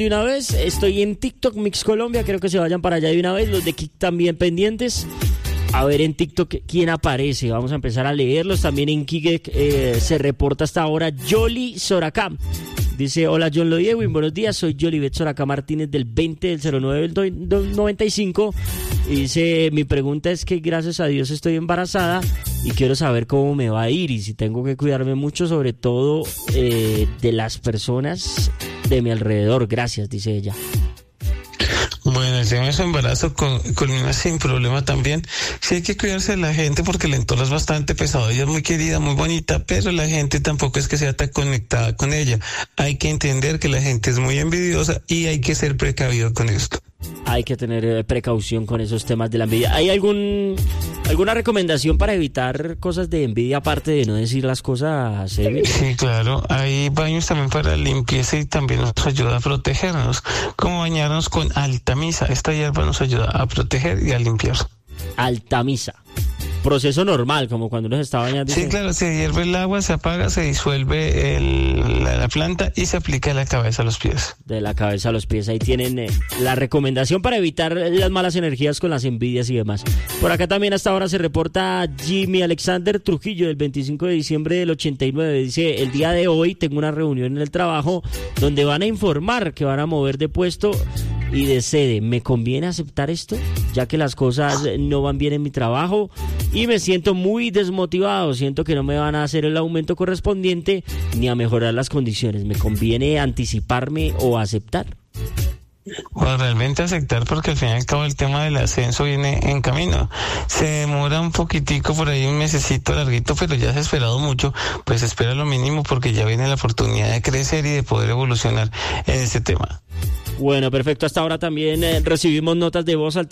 De una vez, estoy en TikTok Mix Colombia, creo que se vayan para allá de una vez, los de Kik también pendientes. A ver en TikTok quién aparece, vamos a empezar a leerlos. También en Kik se reporta hasta ahora Yoli Soracá. Dice, hola John Lodiewin, buenos días, soy Yolibet Soracá Martínez del 20 del 09 del 95. Y dice, mi pregunta es que gracias a Dios estoy embarazada y quiero saber cómo me va a ir y si tengo que cuidarme mucho, sobre todo de las personas de mi alrededor. Gracias, dice ella. Bueno, el tema de su embarazo culmina sin problema también. Sí hay que cuidarse de la gente porque el entorno es bastante pesado. Ella es muy querida, muy bonita, pero la gente tampoco es que sea tan conectada con ella. Hay que entender que la gente es muy envidiosa y hay que ser precavido con esto. Hay que tener precaución con esos temas de la envidia. ¿Hay alguna recomendación para evitar cosas de envidia aparte de no decir las cosas? Sí, claro. Hay baños también para limpieza y también nos ayuda a protegernos. Como bañarnos con Altamisa. Esta hierba nos ayuda a proteger y a limpiar. Altamisa. Proceso normal, como cuando uno se está bañando. Sí, claro, se hierve el agua, se apaga, se disuelve la planta y se aplica de la cabeza a los pies. De la cabeza a los pies, ahí tienen la recomendación para evitar las malas energías con las envidias y demás. Por acá también hasta ahora se reporta Jimmy Alexander Trujillo del 25 de diciembre del 89. Dice, el día de hoy tengo una reunión en el trabajo donde van a informar que van a mover de puesto y de sede. ¿Me conviene aceptar esto? Ya que las cosas no van bien en mi trabajo y me siento muy desmotivado. Siento que no me van a hacer el aumento correspondiente ni a mejorar las condiciones. ¿Me conviene anticiparme o aceptar? Bueno, realmente aceptar, porque al fin y al cabo el tema del ascenso viene en camino. Se demora un poquitico, por ahí un mesecito larguito, pero ya se ha esperado mucho, pues espera lo mínimo porque ya viene la oportunidad de crecer y de poder evolucionar en este tema. Bueno, perfecto. Hasta ahora también recibimos notas de voz al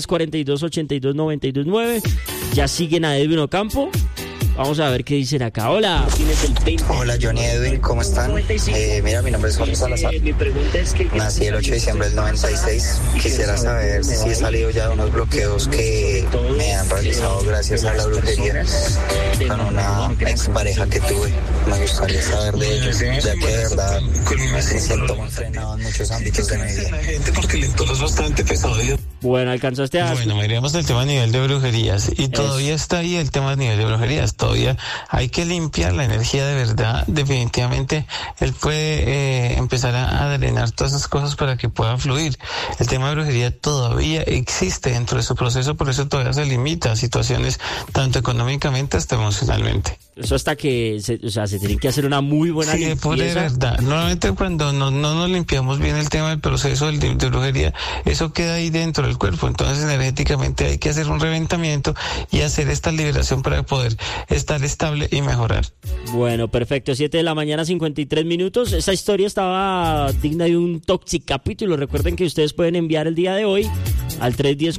310-42-82-92-9. Ya siguen a Edwin Ocampo. Vamos a ver qué dicen acá. Hola. Hola Johnny, Edwin, ¿cómo están? Mira, mi nombre es Jorge Salazar. Nací el 8 de diciembre del 96. Quisiera saber si he salido ya de unos bloqueos que me han realizado gracias a la brujería con una expareja que tuve. Me gustaría saber de ellos, ya que de verdad me siento muy frenado en muchos ámbitos de mi vida. Porque el entorno es bastante pesado. Bueno, alcanzaste a... Bueno, miremos el tema a nivel de brujerías. Y todavía está ahí el tema a nivel de brujerías. Todavía hay que limpiar la energía de verdad. Definitivamente él puede empezar a drenar todas esas cosas para que pueda fluir. El tema de brujería todavía existe dentro de su proceso, por eso todavía se limita a situaciones tanto económicamente hasta emocionalmente. Eso hasta que se tiene que hacer una muy buena limpieza. Sí, de verdad. Normalmente cuando no nos limpiamos bien el tema del proceso de brujería, eso queda ahí dentro del cuerpo. Entonces energéticamente hay que hacer un reventamiento y hacer esta liberación para poder estar estable y mejorar. Bueno, perfecto. 7 de la mañana, 53 minutos. Esta historia estaba digna de un Toxic capítulo. Recuerden que ustedes pueden enviar el día de hoy al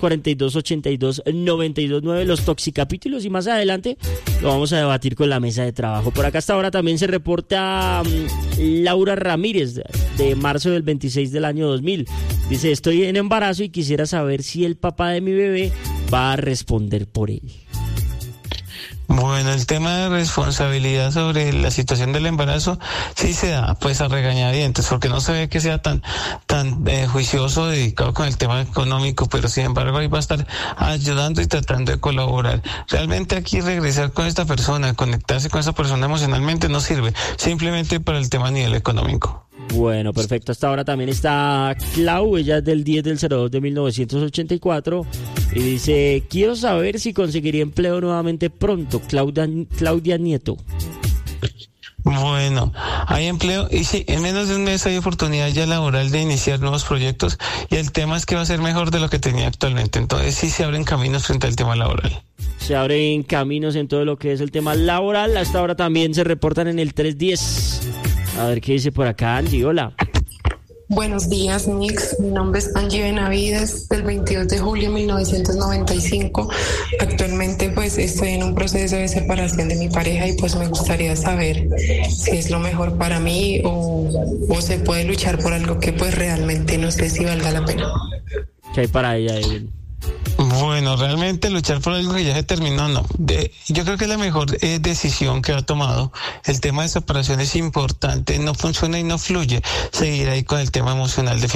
310-42-82-92-9 los Toxic capítulos y más adelante lo vamos a debatir con la mesa de trabajo. Por acá hasta ahora también se reporta Laura Ramírez de marzo del 26 del año 2000. Dice, estoy en embarazo y quisiera saber si el papá de mi bebé va a responder por él. Bueno, el tema de responsabilidad sobre la situación del embarazo sí se da pues a regañadientes, porque no se ve que sea tan juicioso, dedicado con el tema económico, pero sin embargo ahí va a estar ayudando y tratando de colaborar. Realmente aquí regresar con esta persona, conectarse con esa persona emocionalmente no sirve, simplemente para el tema a nivel económico. Bueno, perfecto. Hasta ahora también está Clau, ella es del 10 del 02 de 1984 y dice, quiero saber si conseguiría empleo nuevamente pronto. Claudia Nieto. Bueno, hay empleo y sí, en menos de un mes hay oportunidad ya laboral de iniciar nuevos proyectos y el tema es que va a ser mejor de lo que tenía actualmente. Entonces sí se abren caminos frente al tema laboral. Se abren caminos en todo lo que es el tema laboral. Hasta ahora también se reportan en el 310. A ver qué dice por acá Angie, hola. Buenos días, Mix. Mi nombre es Angie Benavides, del 22 de julio de 1995. Actualmente pues estoy en un proceso de separación de mi pareja y pues me gustaría saber si es lo mejor para mí o se puede luchar por algo que pues realmente no sé si valga la pena. ¿Qué hay para ella, Evelyn? Bueno, realmente luchar por algo que ya se terminó, no. Yo creo que es la mejor decisión que ha tomado. El tema de separación es importante, no funciona y no fluye. Seguir ahí con el tema emocional.